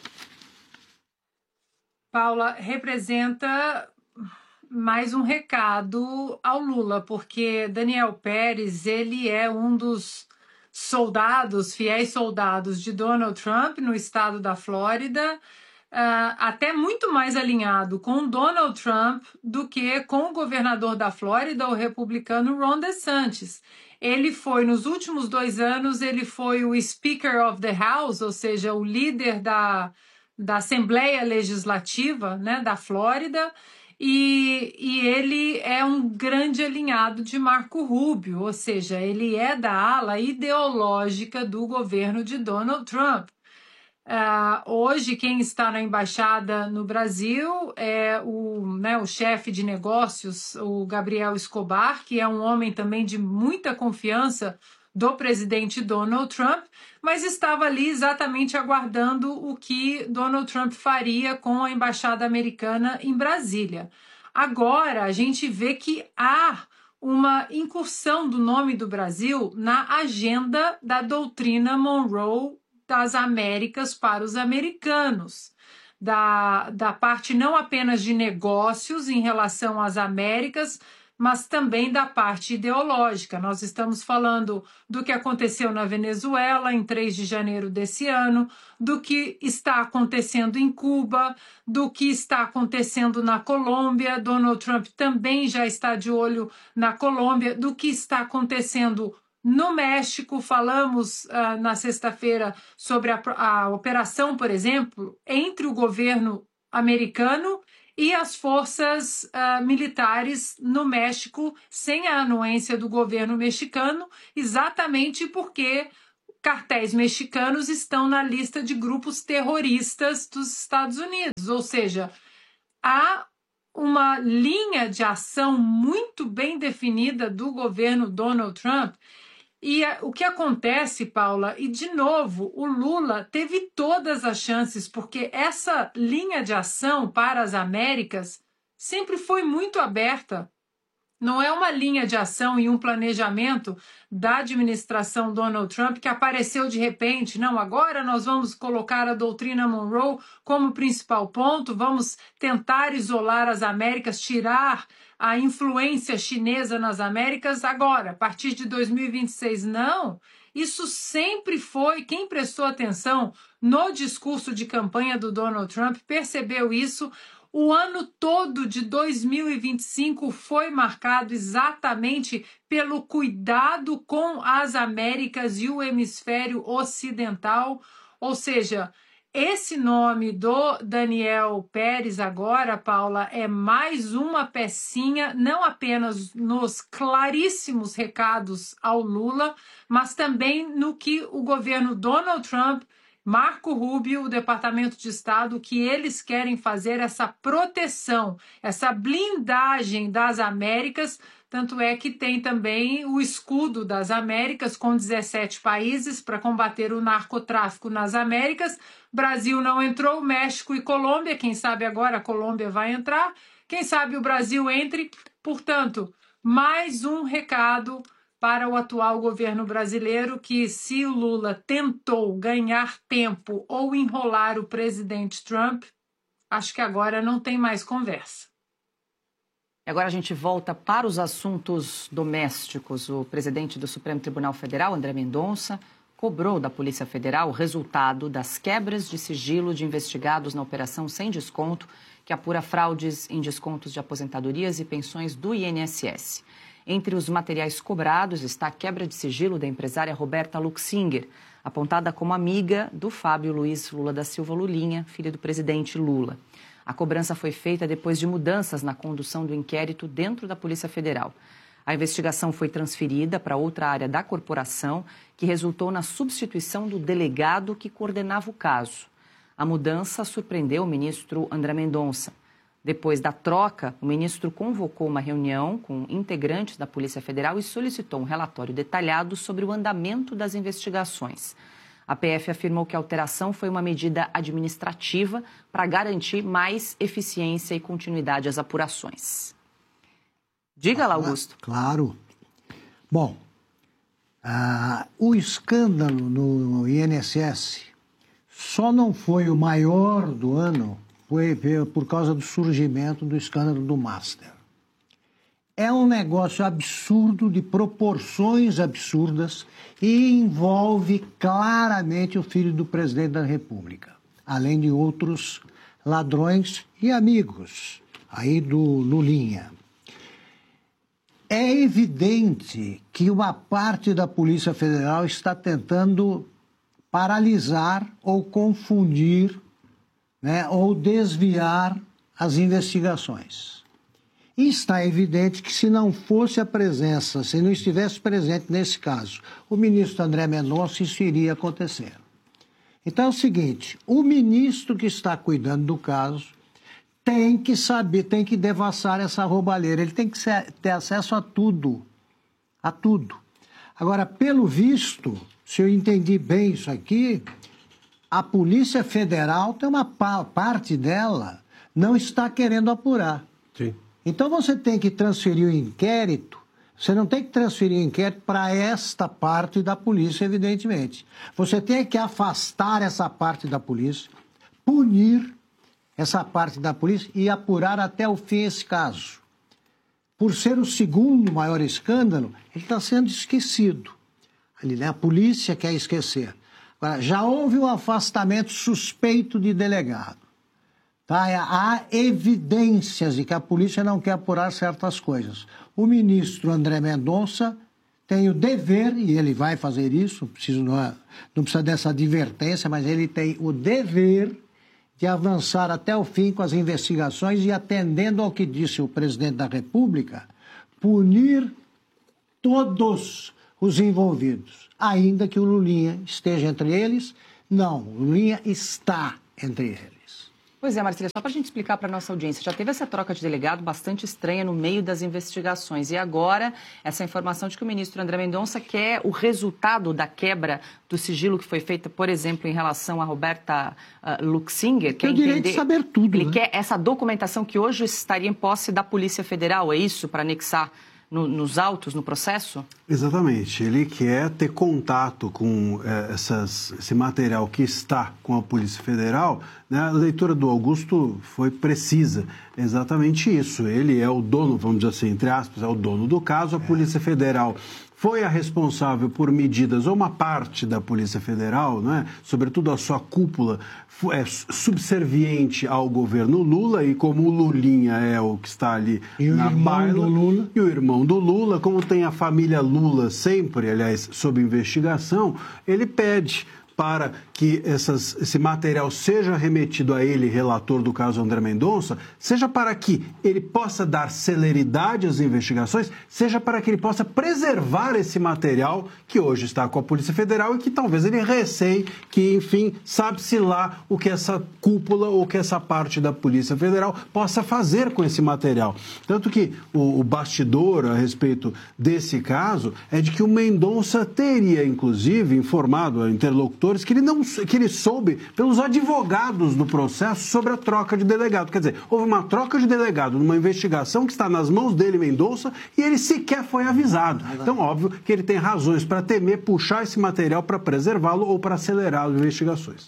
Paula, representa mais um recado ao Lula, porque Daniel Pérez, ele é um dos soldados, fiéis soldados de Donald Trump no estado da Flórida, até muito mais alinhado com Donald Trump do que com o governador da Flórida, o republicano Ron DeSantis. Ele foi, nos últimos 2 anos, ele foi o Speaker of the House, ou seja, o líder da Assembleia Legislativa, né, da Flórida, e ele é um grande alinhado de Marco Rubio, ou seja, ele é da ala ideológica do governo de Donald Trump. Hoje, quem está na embaixada no Brasil é o chefe de negócios, o Gabriel Escobar, que é um homem também de muita confiança do presidente Donald Trump, mas estava ali exatamente aguardando o que Donald Trump faria com a embaixada americana em Brasília. Agora, a gente vê que há uma incursão do nome do Brasil na agenda da doutrina Monroe das Américas para os americanos, da parte não apenas de negócios em relação às Américas, mas também da parte ideológica. Nós estamos falando do que aconteceu na Venezuela em 3 de janeiro desse ano, do que está acontecendo em Cuba, do que está acontecendo na Colômbia. Donald Trump também já está de olho na Colômbia, do que está acontecendo No México, falamos na sexta-feira sobre a operação, por exemplo, entre o governo americano e as forças militares no México, sem a anuência do governo mexicano, exatamente porque cartéis mexicanos estão na lista de grupos terroristas dos Estados Unidos. Ou seja, há uma linha de ação muito bem definida do governo Donald Trump. E o que acontece, Paula, e de novo, o Lula teve todas as chances, porque essa linha de ação para as Américas sempre foi muito aberta. Não é uma linha de ação e um planejamento da administração Donald Trump que apareceu de repente. Não, agora nós vamos colocar a doutrina Monroe como principal ponto, vamos tentar isolar as Américas, tirar a influência chinesa nas Américas agora, a partir de 2026. Não, isso sempre foi, quem prestou atenção no discurso de campanha do Donald Trump percebeu isso. O ano todo de 2025 foi marcado exatamente pelo cuidado com as Américas e o hemisfério ocidental, ou seja, esse nome do Daniel Pérez agora, Paula, é mais uma pecinha, não apenas nos claríssimos recados ao Lula, mas também no que o governo Donald Trump, Marco Rubio, o Departamento de Estado, que eles querem fazer essa proteção, essa blindagem das Américas. Tanto é que tem também o escudo das Américas com 17 países para combater o narcotráfico nas Américas. Brasil não entrou, México e Colômbia, quem sabe agora a Colômbia vai entrar, quem sabe o Brasil entre. Portanto, mais um recado para o atual governo brasileiro que, se o Lula tentou ganhar tempo ou enrolar o presidente Trump, acho que agora não tem mais conversa. E agora a gente volta para os assuntos domésticos. O presidente do Supremo Tribunal Federal, André Mendonça, cobrou da Polícia Federal o resultado das quebras de sigilo de investigados na Operação Sem Desconto, que apura fraudes em descontos de aposentadorias e pensões do INSS. Entre os materiais cobrados está a quebra de sigilo da empresária Roberta Luxinger, apontada como amiga do Fábio Luiz Lula da Silva Lulinha, filho do presidente Lula. A cobrança foi feita depois de mudanças na condução do inquérito dentro da Polícia Federal. A investigação foi transferida para outra área da corporação, que resultou na substituição do delegado que coordenava o caso. A mudança surpreendeu o ministro André Mendonça. Depois da troca, o ministro convocou uma reunião com integrantes da Polícia Federal e solicitou um relatório detalhado sobre o andamento das investigações. A PF afirmou que a alteração foi uma medida administrativa para garantir mais eficiência e continuidade às apurações. Diga lá, Augusto. Claro. Bom, o escândalo no INSS só não foi o maior do ano por causa do surgimento do escândalo do Master. É um negócio absurdo, de proporções absurdas, e envolve claramente o filho do presidente da República, além de outros ladrões e amigos aí do Lulinha. É evidente que uma parte da Polícia Federal está tentando paralisar ou confundir, né, ou desviar as investigações. E está evidente que se não fosse a presença, se não estivesse presente nesse caso, o ministro André Mendonça, isso iria acontecer. Então é o seguinte, o ministro que está cuidando do caso tem que saber, tem que devassar essa roubalheira, ele tem que ter acesso a tudo, a tudo. Agora, pelo visto, se eu entendi bem isso aqui, a Polícia Federal tem uma parte dela não está querendo apurar. Sim. Então você tem que transferir o inquérito, você não tem que transferir o inquérito para esta parte da polícia, evidentemente. Você tem que afastar essa parte da polícia, punir essa parte da polícia e apurar até o fim esse caso. Por ser o segundo maior escândalo, ele está sendo esquecido. Ali, né? A polícia quer esquecer. Agora, já houve um afastamento suspeito de delegado. Tá? Há evidências de que a polícia não quer apurar certas coisas. O ministro André Mendonça tem o dever, e ele vai fazer isso, não precisa dessa advertência, mas ele tem o dever de avançar até o fim com as investigações e, atendendo ao que disse o presidente da República, punir todos os envolvidos, ainda que o Lulinha esteja entre eles. Não, o Lulinha está entre eles. Pois é, Marcília, só para a gente explicar para a nossa audiência, já teve essa troca de delegado bastante estranha no meio das investigações e agora essa informação de que o ministro André Mendonça quer o resultado da quebra do sigilo que foi feita, por exemplo, em relação a Roberta Luxinger. Tem o direito de saber tudo. Ele quer essa documentação que hoje estaria em posse da Polícia Federal, é isso, para anexar nos autos, no processo? Exatamente. Ele quer ter contato com esse material que está com a Polícia Federal. Né? A leitura do Augusto foi precisa. É exatamente isso. Ele é o dono, vamos dizer assim, entre aspas, é o dono do caso. A Polícia Federal foi a responsável por medidas, ou uma parte da Polícia Federal, né? Sobretudo a sua cúpula, é subserviente ao governo Lula, e como o Lulinha é o que está ali na baila, e o irmão do Lula, como tem a família Lula sempre, aliás, sob investigação, ele pede para que esse material seja remetido a ele, relator do caso André Mendonça, seja para que ele possa dar celeridade às investigações, seja para que ele possa preservar esse material que hoje está com a Polícia Federal e que talvez ele receie que, enfim, sabe-se lá o que essa cúpula ou que essa parte da Polícia Federal possa fazer com esse material. Tanto que o bastidor a respeito desse caso é de que o Mendonça teria, inclusive, informado a interlocutores que ele soube pelos advogados do processo sobre a troca de delegado. Quer dizer, houve uma troca de delegado numa investigação que está nas mãos dele, Mendonça, e ele sequer foi avisado. Então, óbvio que ele tem razões para temer puxar esse material para preservá-lo ou para acelerar as investigações.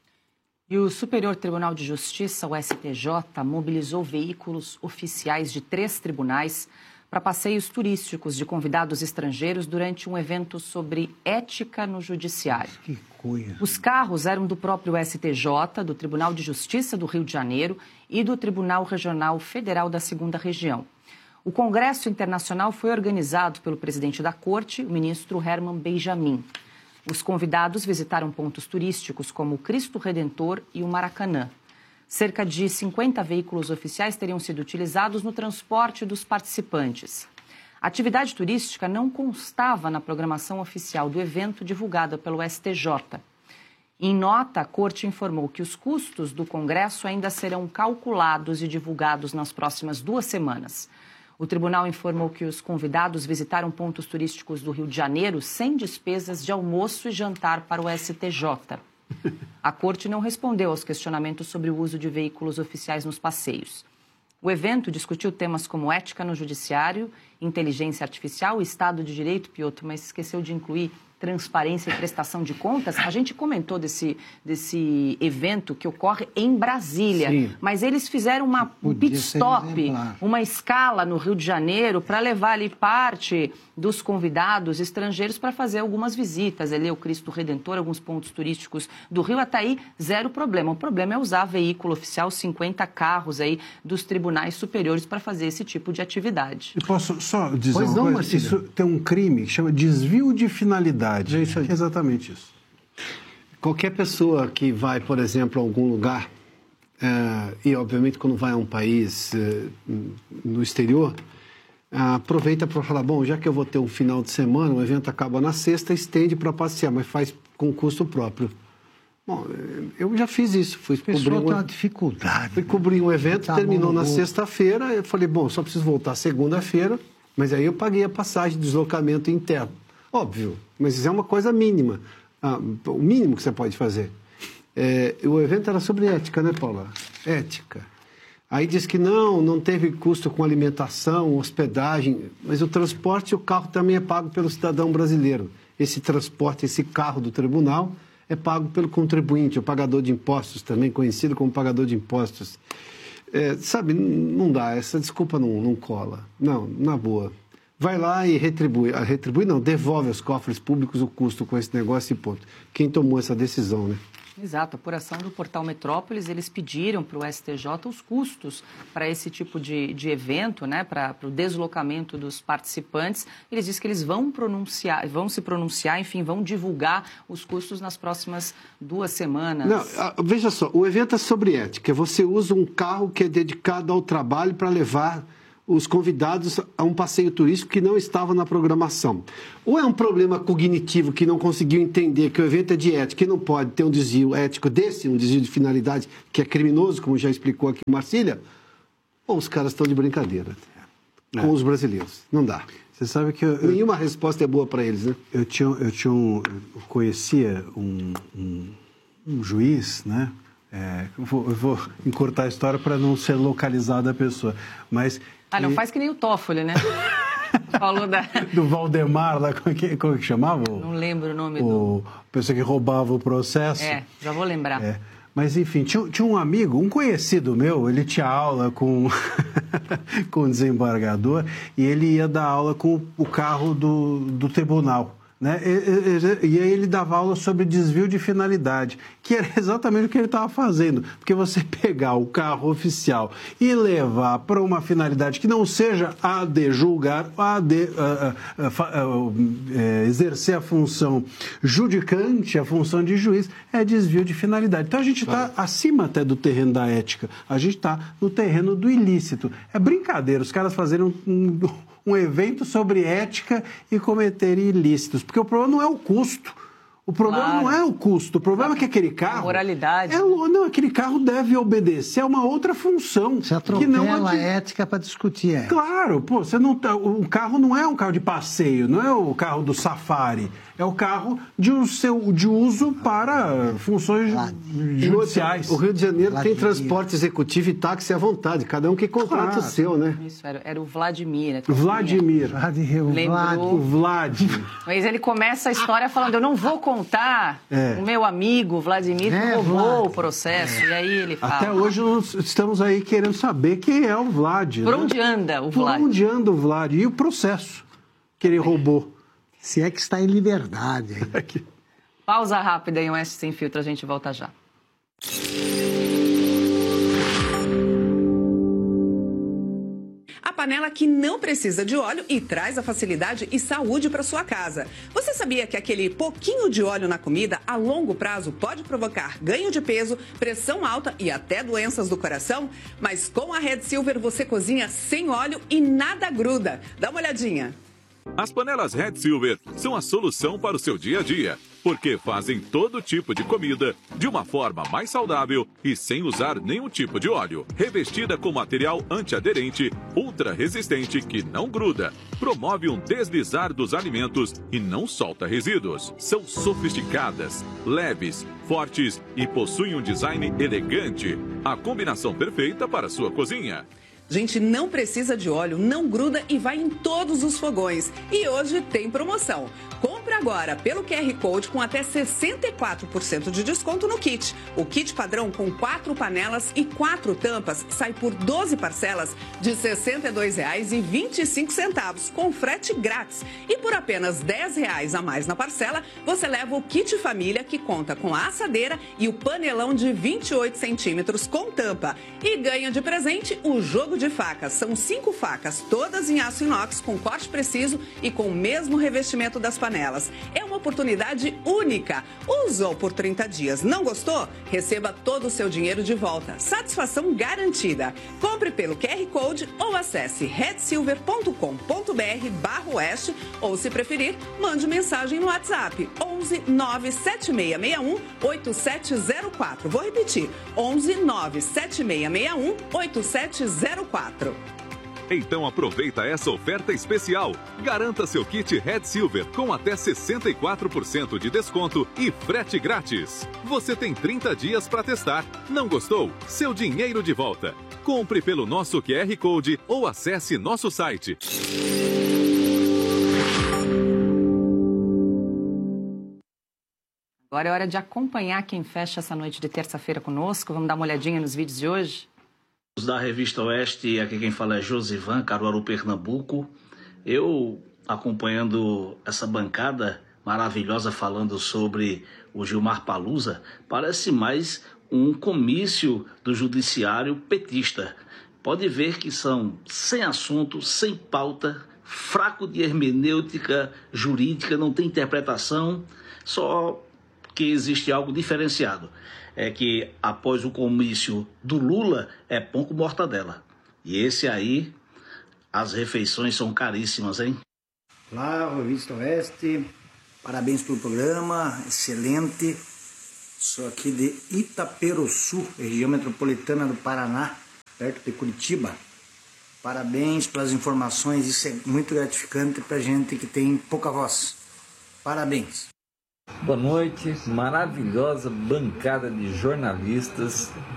E o Superior Tribunal de Justiça, o STJ, mobilizou veículos oficiais de 3 tribunais para passeios turísticos de convidados estrangeiros durante um evento sobre ética no judiciário. Que coisa. Os carros eram do próprio STJ, do Tribunal de Justiça do Rio de Janeiro e do Tribunal Regional Federal da 2ª Região. O Congresso Internacional foi organizado pelo presidente da Corte, o ministro Herman Benjamin. Os convidados visitaram pontos turísticos como o Cristo Redentor e o Maracanã. Cerca de 50 veículos oficiais teriam sido utilizados no transporte dos participantes. A atividade turística não constava na programação oficial do evento divulgada pelo STJ. Em nota, a Corte informou que os custos do Congresso ainda serão calculados e divulgados nas próximas 2 semanas. O tribunal informou que os convidados visitaram pontos turísticos do Rio de Janeiro sem despesas de almoço e jantar para o STJ. A Corte não respondeu aos questionamentos sobre o uso de veículos oficiais nos passeios. O evento discutiu temas como ética no judiciário, inteligência artificial, Estado de Direito, Piotr, mas esqueceu de incluir transparência e prestação de contas. A gente comentou desse evento que ocorre em Brasília, sim, mas eles fizeram um pit stop, uma escala no Rio de Janeiro para levar ali parte dos convidados estrangeiros para fazer algumas visitas, ali o Cristo Redentor, alguns pontos turísticos do Rio, até aí zero problema. O problema é usar veículo oficial, 50 carros aí dos tribunais superiores para fazer esse tipo de atividade. E posso só dizer uma coisa? Isso tem um crime que chama desvio de finalidade. É isso aí. Exatamente isso. Qualquer pessoa que vai, por exemplo, a algum lugar, e obviamente quando vai a um país no exterior, aproveita para falar, bom, já que eu vou ter um final de semana, o evento acaba na sexta, estende para passear, mas faz com custo próprio. Bom, eu já fiz isso. Fui cobrir um evento, terminou na sexta-feira, eu falei, bom, só preciso voltar segunda-feira, mas aí eu paguei a passagem de deslocamento interno. Óbvio, mas isso é uma coisa mínima. O mínimo que você pode fazer. O evento era sobre ética, né, Paula? Ética. Aí diz que não teve custo com alimentação, hospedagem, mas o transporte e o carro também é pago pelo cidadão brasileiro. Esse transporte, esse carro do tribunal é pago pelo contribuinte, o pagador de impostos também, conhecido como pagador de impostos. Sabe, não dá, essa desculpa não cola. Não, na boa. Vai lá e retribui. Retribui não, devolve aos cofres públicos o custo com esse negócio e ponto. Quem tomou essa decisão, né? Exato, a apuração do Portal Metrópolis, eles pediram para o STJ os custos para esse tipo de evento, né, para o deslocamento dos participantes. Eles dizem que eles vão se pronunciar, enfim, vão divulgar os custos nas próximas 2 semanas. Não, veja só, o evento é sobre ética. Você usa um carro que é dedicado ao trabalho para levar os convidados a um passeio turístico que não estava na programação. Ou é um problema cognitivo que não conseguiu entender que o evento é de ética e não pode ter um desvio ético desse, um desvio de finalidade que é criminoso, como já explicou aqui Marcília, ou os caras estão de brincadeira com os brasileiros. Não dá. Você sabe que nenhuma resposta é boa para eles, né? Eu conhecia um juiz, né? Eu vou encurtar a história para não ser localizada a pessoa, mas... não faz que nem o Toffoli, né? Falou do Valdemar, lá, como que chamava? Não lembro o nome A pessoa que roubava o processo. Já vou lembrar. Mas, enfim, tinha um amigo, um conhecido meu, ele tinha aula com o desembargador e ele ia dar aula com o carro do tribunal. Né? E aí ele dava aula sobre desvio de finalidade, que era exatamente o que ele estava fazendo. Porque você pegar o carro oficial e levar para uma finalidade que não seja a de julgar, a de exercer a função judicante, a função de juiz, é desvio de finalidade. Então a gente está acima até do terreno da ética, a gente está no terreno do ilícito. É brincadeira os caras fazerem um evento sobre ética e cometerem ilícitos. Porque o problema não é o custo. O problema não é o custo. O problema é que aquele carro... A moralidade. Não, aquele carro deve obedecer a uma outra função. Você atropela a ética para discutir ela. Claro, você não o carro não é um carro de passeio, não é o carro do safari. É o carro de uso para funções judiciais. O Rio de Janeiro tem transporte executivo e táxi à vontade, cada um que contrata o seu, né? Isso, era o Vladimir. Vladimir. Lembrou. O Vlad. Mas ele começa a história falando, eu não vou contar o meu amigo Vladimir que roubou o processo. E aí ele fala... Até hoje nós estamos aí querendo saber quem é o Vlad. Por onde anda o Vlad? Por onde anda o Vlad? E o processo que ele roubou? Se é que está em liberdade. Pausa rápida em Oeste Sem Filtro, a gente volta já. A panela que não precisa de óleo e traz a facilidade e saúde para sua casa. Você sabia que aquele pouquinho de óleo na comida, a longo prazo, pode provocar ganho de peso, pressão alta e até doenças do coração? Mas com a Red Silver você cozinha sem óleo e nada gruda. Dá uma olhadinha. As panelas Red Silver são a solução para o seu dia a dia, porque fazem todo tipo de comida de uma forma mais saudável e sem usar nenhum tipo de óleo. Revestida com material antiaderente, ultra resistente que não gruda, promove um deslizar dos alimentos e não solta resíduos. São sofisticadas, leves, fortes e possuem um design elegante. A combinação perfeita para a sua cozinha. Gente, não precisa de óleo, não gruda e vai em todos os fogões. E hoje tem promoção. Compre agora pelo QR Code com até 64% de desconto no kit. O kit padrão com 4 panelas e 4 tampas sai por 12 parcelas de R$ 62,25 com frete grátis. E por apenas R$ 10 a mais na parcela, você leva o kit família que conta com a assadeira e o panelão de 28 centímetros com tampa. E ganha de presente o jogo de facas. São 5 facas, todas em aço inox com corte preciso e com o mesmo revestimento das panelas. É uma oportunidade única. Usou por 30 dias, não gostou? Receba todo o seu dinheiro de volta. Satisfação garantida. Compre pelo QR Code ou acesse redsilver.com.br/oeste ou, se preferir, mande mensagem no WhatsApp 11 97661 8704. Vou repetir, 11 97661 8704. Então aproveita essa oferta especial. Garanta seu kit Red Silver com até 64% de desconto e frete grátis. Você tem 30 dias para testar. Não gostou? Seu dinheiro de volta. Compre pelo nosso QR Code ou acesse nosso site. Agora é hora de acompanhar quem fecha essa noite de terça-feira conosco. Vamos dar uma olhadinha nos vídeos de hoje? Da Revista Oeste, aqui quem fala é Josivan, Caruaru, Pernambuco. Eu acompanhando essa bancada maravilhosa falando sobre o Gilmar Palusa, parece mais um comício do judiciário petista. Pode ver que são sem assunto, sem pauta, fraco de hermenêutica jurídica, não tem interpretação, só que existe algo diferenciado. É que após o comício do Lula é pão com mortadela. E esse aí, as refeições são caríssimas, hein? Olá, Revista Oeste, parabéns pelo programa, excelente. Sou aqui de Itaperuçu, região metropolitana do Paraná, perto de Curitiba. Parabéns pelas informações, isso é muito gratificante para gente que tem pouca voz. Parabéns. Boa noite, maravilhosa bancada de jornalistas